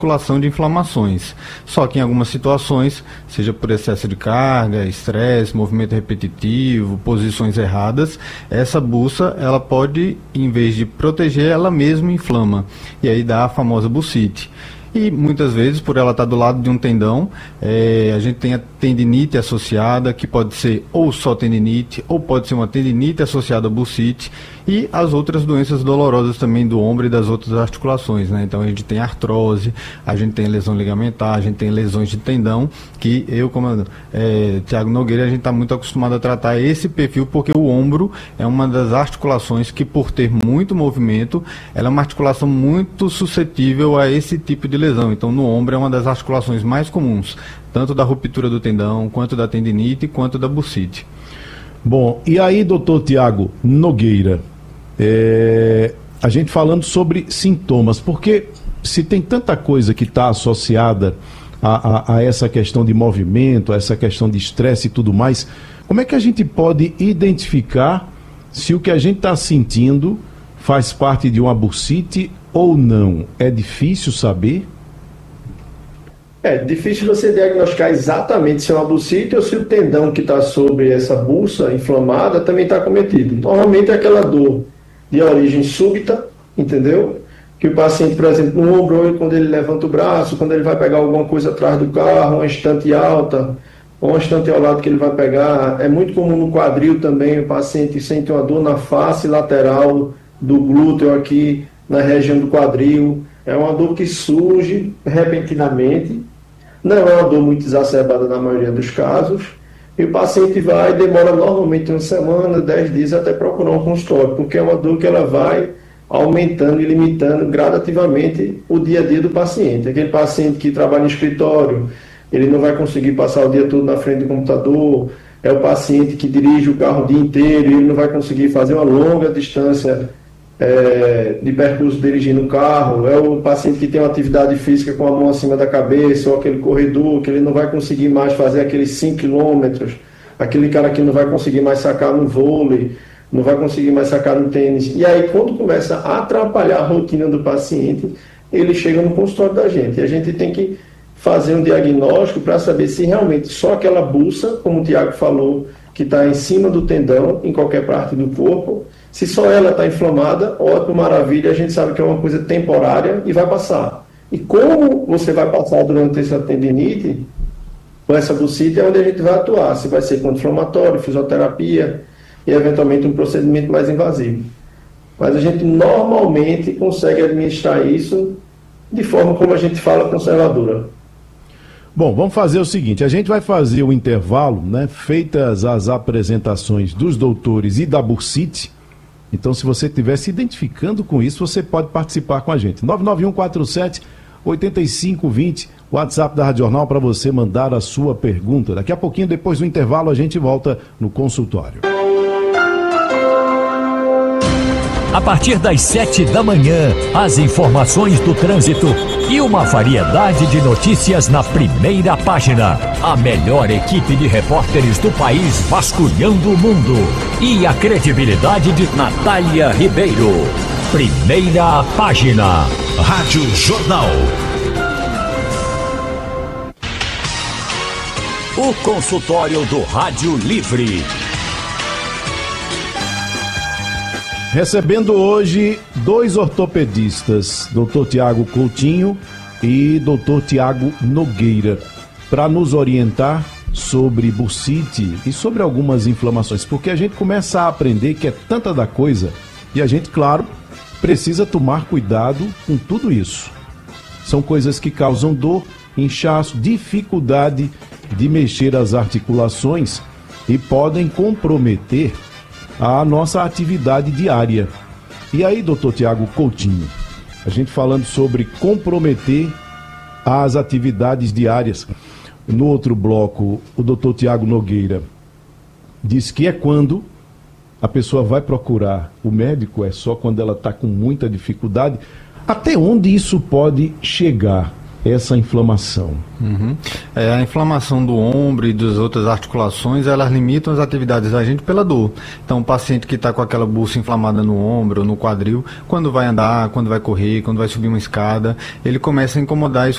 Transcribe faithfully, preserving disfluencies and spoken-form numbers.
articulação de inflamações. Só que em algumas situações, seja por excesso de carga, estresse, movimento repetitivo, posições erradas, essa buça, ela pode, em vez de proteger, ela mesma inflama. E aí dá a famosa bucite. E muitas vezes, por ela estar do lado de um tendão, é, a gente tem a tendinite associada, que pode ser ou só tendinite, ou pode ser uma tendinite associada à bucite, e as outras doenças dolorosas também do ombro e das outras articulações, né? Então a gente tem artrose, a gente tem lesão ligamentar, a gente tem lesões de tendão, que eu, como é, Thiago Nogueira, a gente está muito acostumado a tratar esse perfil, porque o ombro é uma das articulações que, por ter muito movimento, ela é uma articulação muito suscetível a esse tipo de lesão. Então no ombro é uma das articulações mais comuns, tanto da ruptura do tendão, quanto da tendinite, quanto da bucite. Bom, e aí, doutor Thiago Nogueira, é, a gente falando sobre sintomas, porque se tem tanta coisa que está associada a, a, a essa questão de movimento, a essa questão de estresse e tudo mais, como é que a gente pode identificar se o que a gente está sentindo faz parte de uma bursite ou não? É difícil saber? É difícil você diagnosticar exatamente se é uma bursite ou se o tendão que está sobre essa bursa inflamada também está acometido. Normalmente é aquela dor de origem súbita, entendeu? Que o paciente, por exemplo, no ombro, quando ele levanta o braço, quando ele vai pegar alguma coisa atrás do carro, uma estante alta, ou uma estante ao lado que ele vai pegar. É muito comum no quadril também, o paciente sente uma dor na face lateral do glúteo aqui, na região do quadril. É uma dor que surge repentinamente. Não é uma dor muito exacerbada na maioria dos casos, e o paciente vai, demora normalmente uma semana, dez dias até procurar um consultório, porque é uma dor que ela vai aumentando e limitando gradativamente o dia a dia do paciente. Aquele paciente que trabalha no escritório, ele não vai conseguir passar o dia todo na frente do computador, é o paciente que dirige o carro o dia inteiro e ele não vai conseguir fazer uma longa distância É, de percurso dirigindo o carro, é o paciente que tem uma atividade física com a mão acima da cabeça, ou aquele corredor que ele não vai conseguir mais fazer aqueles cinco quilômetros, aquele cara que não vai conseguir mais sacar no vôlei, não vai conseguir mais sacar no tênis. E aí, quando começa a atrapalhar a rotina do paciente, ele chega no consultório da gente. E a gente tem que fazer um diagnóstico para saber se realmente só aquela buça, como o Thiago falou, que está em cima do tendão, em qualquer parte do corpo. Se só ela está inflamada, ótimo, maravilha, a gente sabe que é uma coisa temporária e vai passar. E como você vai passar durante essa tendinite, com essa bursite, é onde a gente vai atuar. Se vai ser contra-inflamatório, fisioterapia e eventualmente um procedimento mais invasivo. Mas a gente normalmente consegue administrar isso de forma como a gente fala, conservadora. Bom, vamos fazer o seguinte, a gente vai fazer o intervalo, né? Feitas as apresentações dos doutores e da bursite. Então, se você estiver se identificando com isso, você pode participar com a gente. nove nove um quatro sete oito cinco dois zero, WhatsApp da Rádio Jornal, para você mandar a sua pergunta. Daqui a pouquinho, depois do intervalo, a gente volta no consultório. A partir das sete da manhã, as informações do trânsito e uma variedade de notícias na primeira página. A melhor equipe de repórteres do país vasculhando o mundo. E a credibilidade de Natália Ribeiro. Primeira página. Rádio Jornal. O consultório do Rádio Livre. Recebendo hoje dois ortopedistas, doutor Thiago Coutinho e doutor Thiago Nogueira, para nos orientar sobre bursite e sobre algumas inflamações, porque a gente começa a aprender que é tanta da coisa e a gente, claro, precisa tomar cuidado com tudo isso. São coisas que causam dor, inchaço, dificuldade de mexer as articulações e podem comprometer a nossa atividade diária. E aí, doutor Thiago Coutinho, a gente falando sobre comprometer as atividades diárias. No outro bloco, o doutor Thiago Nogueira diz que é quando a pessoa vai procurar o médico, é só quando ela está com muita dificuldade. Até onde isso pode chegar, essa inflamação? Uhum. É, a inflamação do ombro e das outras articulações, elas limitam as atividades da gente pela dor. Então, o paciente que está com aquela bucha inflamada no ombro, no quadril, quando vai andar, quando vai correr, quando vai subir uma escada, ele começa a incomodar isso